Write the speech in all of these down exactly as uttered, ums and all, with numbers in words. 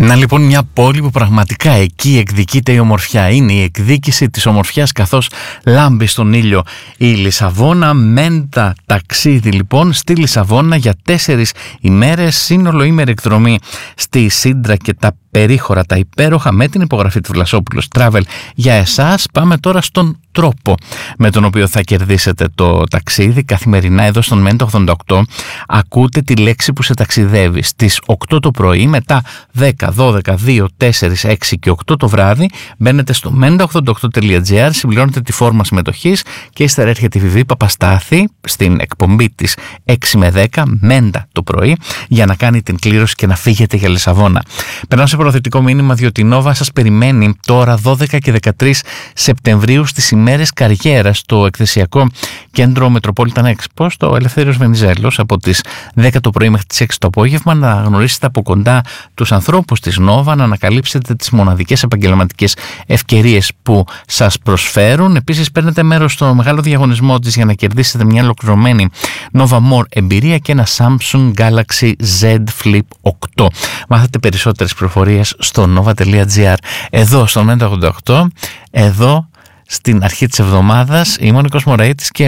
Να λοιπόν μια πόλη που πραγματικά εκεί εκδικείται η ομορφιά. Είναι η εκδίκηση της ομορφιάς καθώς λάμπει στον ήλιο η Λισαβόνα. Μέντα ταξίδι λοιπόν στη Λισαβόνα για τέσσερις ημέρες, σύνολο ημέρα εκδρομή στη Σύντρα και τα περίχωρα τα υπέροχα με την υπογραφή του Βλασόπουλος Travel για εσάς. Πάμε τώρα στον τρόπο με τον οποίο θα κερδίσετε το ταξίδι. Καθημερινά εδώ στον Μέντα ογδόντα οκτώ ακούτε τη λέξη που σε ταξιδεύει στις οκτώ το πρωί, μετά δέκα, δώδεκα, δύο, τέσσερα, έξι και οκτώ το βράδυ μπαίνετε στο μέντα ογδόντα οκτώ τελεία τζι άρ, συμπληρώνετε τη φόρμα συμμετοχής και ύστερα έρχεται η Βιβί Παπαστάθη στην εκπομπή της έξι με δέκα Μέντα το πρωί για να κάνει την κλήρωση και να φύγετε για Λισαβόνα. Περνάω σε προθετικό μήνυμα διότι η Νόβα σας περιμένει τώρα δώδεκα και δεκατρείς Σεπτεμβρίου στις ημέρες καριέρας στο εκθεσιακό κέντρο Metropolitan Expo στο Ελευθέριος Βενιζέλος από τις δέκα το πρωί μέχρι τις έξι το απόγευμα, να γνωρίσετε από κοντά τους ανθρώπους της Νόβα, να ανακαλύψετε τις μοναδικές επαγγελματικές ευκαιρίες που σας προσφέρουν. Επίσης παίρνετε μέρος στο μεγάλο διαγωνισμό της για να κερδίσετε μια ολοκληρωμένη Nova More εμπειρία και ένα Samsung Galaxy Z Flip οκτώ. Μάθετε περισσότερες πληροφορίες στο nova τελεία τζι άρ. Εδώ στο Μέντα ογδόντα οκτώ, εδώ στην αρχή της εβδομάδας είμαι ο Νίκος Μωραΐτης και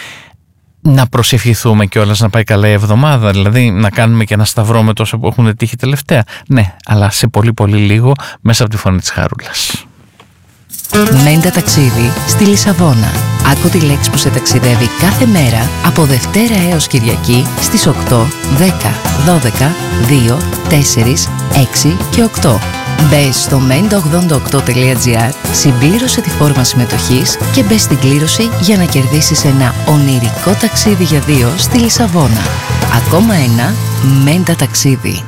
να προσευχηθούμε κιόλας να πάει καλά η εβδομάδα, δηλαδή να κάνουμε και ένα σταυρό με τόσα που έχουν τύχει τελευταία. Ναι, αλλά σε πολύ πολύ λίγο μέσα από τη φωνή της Χαρούλας. Μέντα ταξίδι στη Λισαβόνα. Άκου τη λέξη που σε ταξιδεύει κάθε μέρα από Δευτέρα έως Κυριακή στις οκτώ, δέκα, δώδεκα, δύο, τέσσερα, έξι και οκτώ. Μπες στο μέντα ογδόντα οκτώ τελεία τζι άρ, συμπλήρωσε τη φόρμα συμμετοχής και μπες στην κλήρωση για να κερδίσεις ένα ονειρικό ταξίδι για δύο στη Λισαβόνα. Ακόμα ένα Μέντα ταξίδι.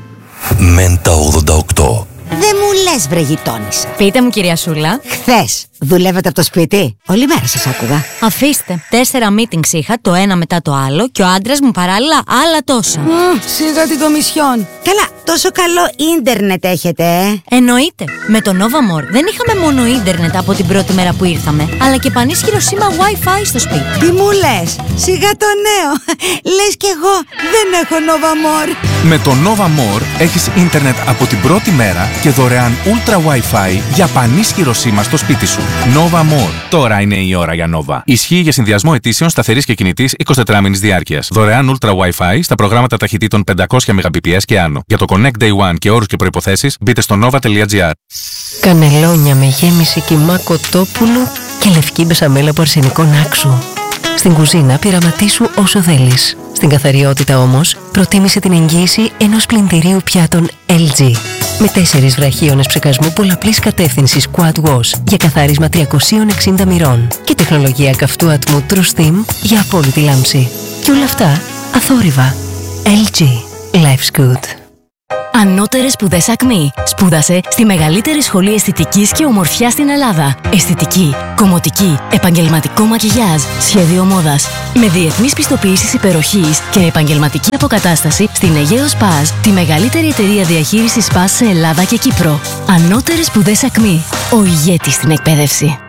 Μέντα ογδόντα οκτώ. Δεν μου λες βρε γειτόνισσα. Πείτε μου κυρία Σούλα. Χθες δουλεύετε από το σπίτι? Όλη μέρα σας άκουγα. Αφήστε. Τέσσερα meetings είχα, το ένα μετά το άλλο και ο άντρας μου παράλληλα άλλα τόσα. Mm, σιγά την κομισιόν. Καλά, τόσο καλό ίντερνετ έχετε, ε? Εννοείται. Με το Nova More δεν είχαμε μόνο ίντερνετ από την πρώτη μέρα που ήρθαμε, αλλά και πανίσχυρο σήμα Wi-Fi στο σπίτι. Τι μου λες? Σιγά το νέο. Λες κι εγώ δεν έχω Nova More. Με το Nova More έχεις ίντερνετ από την πρώτη μέρα και δωρεάν Ultra Wi-Fi για πανίσχυρο σήμα στο σπίτι σου. Nova More. Τώρα είναι η ώρα για Nova. Ισχύει για συνδυασμό ετήσεων σταθερής και κινητής εικοσιτετράωρης διάρκειας. Δωρεάν Ultra Wi-Fi στα προγράμματα ταχυτήτων πεντακόσια μεγαμπιτ και άνω. Για το Connect Day One και όρους και προϋποθέσεις μπείτε στο nova τελεία τζι άρ. Κανελόνια με γέμιση κιμά κοτόπουλου και λευκή μπεσαμέλα από αρσενικό νάξου. Στην κουζίνα πειραματίσου όσο θέλεις. Στην καθαριότητα όμως, προτίμησε την εγγύηση ενός πλυντηρίου πιάτων ελ τζι. Με τέσσερις βραχίονες ψεκασμού πολλαπλής κατεύθυνσης Quad Wash για καθάρισμα τριακόσια εξήντα μοιρών και τεχνολογία καυτού ατμού True Steam για απόλυτη λάμψη. Και όλα αυτά αθόρυβα. ελ τζι. Life's good. Ανώτερες σπουδές Ακμή. Σπούδασε στη μεγαλύτερη σχολή αισθητικής και ομορφιάς στην Ελλάδα. Αισθητική, κομμωτική, επαγγελματικό μακιγιάζ, σχέδιο μόδας. Με διεθνείς πιστοποιήσεις υπεροχής και επαγγελματική αποκατάσταση στην Αιγαίο Σπάζ, τη μεγαλύτερη εταιρεία διαχείρισης Σπάζ σε Ελλάδα και Κύπρο. Ανώτερες σπουδές Ακμή. Ο ηγέτης στην εκπαίδευση.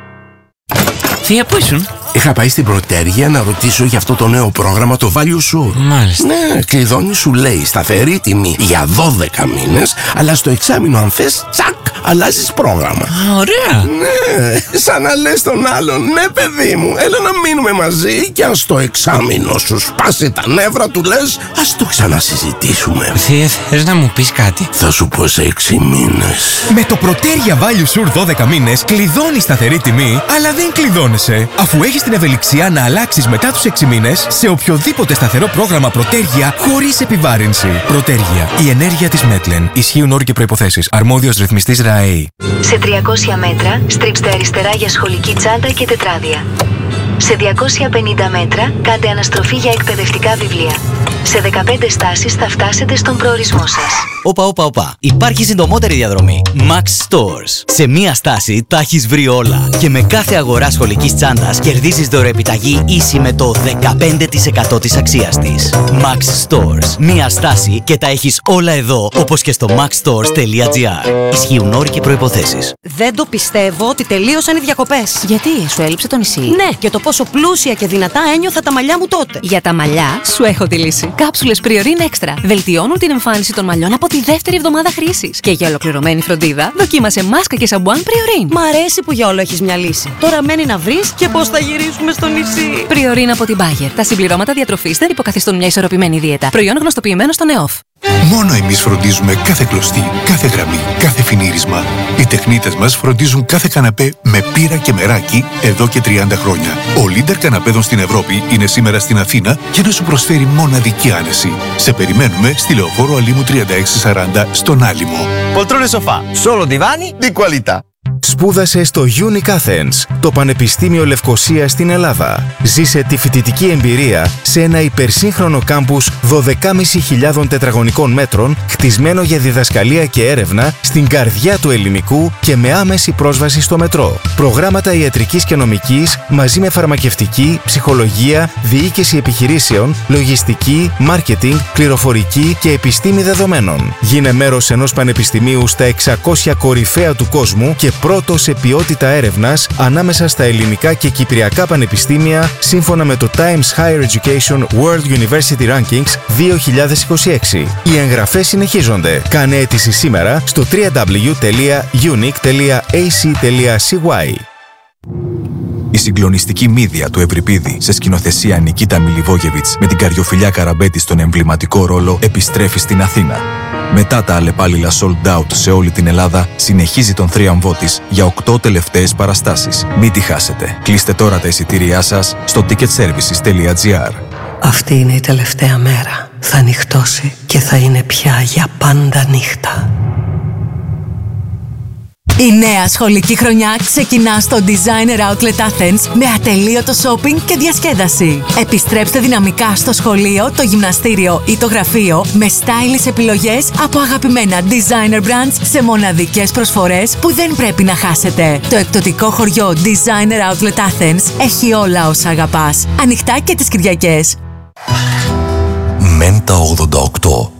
Θεία, πού ήσουν? Είχα πάει στην Πρωτέργεια να ρωτήσω για αυτό το νέο πρόγραμμα, το Value Sure. Μάλιστα. Ναι, κλειδώνει, σου λέει σταθερή τιμή για δώδεκα μήνες, αλλά στο εξάμηνο αν θες, τσακ, αλλάζεις πρόγραμμα. Α, ωραία. Ναι, σαν να λες τον άλλον, ναι παιδί μου, έλα να μείνουμε μαζί και αν στο εξάμηνο σου σπάσει τα νεύρα του λες, ας το ξανασυζητήσουμε. Θεία, θες να μου πεις κάτι? Θα σου πω σε έξι μήνες. Με το Πρωτέργεια Value Sure δώδεκα μήνες κλειδώνεις σταθερή τιμή, αλλά δεν κλειδώνεσαι, αφού έχεις την ευελιξία να αλλάξεις μετά τους έξι μήνες σε οποιοδήποτε σταθερό πρόγραμμα Πρωτέργεια χωρίς επιβάρυνση. Πρωτέργεια. Η ενέργεια της Μέτλεν. Ισχύουν όροι και προϋποθέσεις. Αρμόδιος ρυθμιστής ΡΑΕΗ. Σε τριακόσια μέτρα στρίψτε αριστερά για σχολική τσάντα και τετράδια. Σε διακόσια πενήντα μέτρα κάντε αναστροφή για εκπαιδευτικά βιβλία. Σε δεκαπέντε στάσεις θα φτάσετε στον προορισμό σας. Όπα, όπα, όπα. Υπάρχει συντομότερη διαδρομή. Max Stores. Σε μία στάση τα έχεις βρει όλα. Και με κάθε αγορά σχολικής τσάντας κερδίζεις δωρεοεπιταγή ίση με το δεκαπέντε τοις εκατό της αξίας της. Max Stores. Μία στάση και τα έχεις όλα εδώ, όπως και στο max stores τελεία τζι άρ. Ισχύουν όροι και προϋποθέσεις. Δεν το πιστεύω ότι τελείωσαν οι διακοπές. Γιατί, σου έλειψε το νησί? Ναι, και το πόσο πλούσια και δυνατά ένιωθα τα μαλλιά μου τότε. Για τα μαλλιά σου έχω τη λύση. Κάψουλες Priorin Extra βελτιώνουν την εμφάνιση των μαλλιών από τη δεύτερη εβδομάδα χρήσης. Και για ολοκληρωμένη φροντίδα, δοκίμασε μάσκα και σαμπουάν Priorin. Μ' αρέσει που για όλο έχεις μια λύση. Τώρα μένει να βρεις και πώς θα γυρίσουμε στο νησί. Priorin από την Bayer. Τα συμπληρώματα διατροφής δεν υποκαθιστούν μια ισορροπημένη δίαιτα. Προϊόν γνωστοποιημένο στο ΝΕΟΦ. Μόνο εμείς φροντίζουμε κάθε κλωστή, κάθε γραμμή, κάθε φινίρισμα. Οι τεχνίτες μας φροντίζουν κάθε καναπέ με πύρα και μεράκι εδώ και τριάντα χρόνια. Ο Leader καναπέδων στην Ευρώπη είναι σήμερα στην Αθήνα για να σου προσφέρει μοναδική άνεση. Σε περιμένουμε στη Λεωφόρο Αλήμου τριάντα έξι σαράντα στον Άλυμο. Poltrone sofà, solo divani di qualità. Σπούδασε στο Unic Athens, το Πανεπιστήμιο Λευκωσίας στην Ελλάδα. Ζήσε τη φοιτητική εμπειρία σε ένα υπερσύγχρονο κάμπους δώδεκα χιλιάδες πεντακόσια τετραγωνικών μέτρων, χτισμένο για διδασκαλία και έρευνα στην καρδιά του ελληνικού και με άμεση πρόσβαση στο μετρό. Προγράμματα ιατρικής και νομικής μαζί με φαρμακευτική, ψυχολογία, διοίκηση επιχειρήσεων, λογιστική, μάρκετινγκ, πληροφορική και επιστήμη δεδομένων. Γίνε μέρος ενός πανεπιστημίου στα εξακόσια κορυφαία του κόσμου και πρώτο σε ποιότητα έρευνας ανάμεσα στα ελληνικά και κυπριακά πανεπιστήμια σύμφωνα με το Times Higher Education World University Rankings δύο χιλιάδες είκοσι έξι. Οι εγγραφές συνεχίζονται. Κάνε αίτηση σήμερα στο double-u double-u double-u τελεία unic τελεία a c τελεία c y. Η συγκλονιστική μύδια του Ευρυπίδη σε σκηνοθεσία Νικίτα Μιλιβόγεβιτς με την Καριοφιλιά Καραμπέτη στον εμβληματικό ρόλο επιστρέφει στην Αθήνα. Μετά τα αλλεπάλληλα sold out σε όλη την Ελλάδα, συνεχίζει τον θρίαμβό της για οκτώ τελευταίες παραστάσεις. Μην τη χάσετε. Κλείστε τώρα τα εισιτήριά σας στο ticket services τελεία gr. Αυτή είναι η τελευταία μέρα. Θα νυχτώσει και θα είναι πια για πάντα νύχτα. Η νέα σχολική χρονιά ξεκινά στο Designer Outlet Athens με ατελείωτο shopping και διασκέδαση. Επιστρέψτε δυναμικά στο σχολείο, το γυμναστήριο ή το γραφείο με stylish επιλογές από αγαπημένα designer brands σε μοναδικές προσφορές που δεν πρέπει να χάσετε. Το εκπτωτικό χωριό Designer Outlet Athens έχει όλα όσα αγαπάς. Ανοιχτά και τις Κυριακές. Μέντα ογδόντα οκτώ.